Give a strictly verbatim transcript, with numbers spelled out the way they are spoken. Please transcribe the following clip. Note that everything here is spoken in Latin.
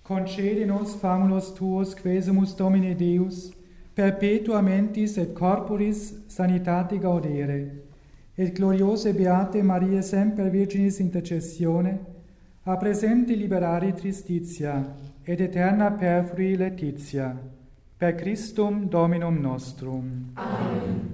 Concede nos famulos tuos, quesumus Domine Deus, perpetua mentis et corporis sanitate gaudere, et gloriose beate Maria semper Virginis intercessione, a presente liberare tristitia, et eterna perfrui laetitia, per Christum Dominum nostrum. Amen.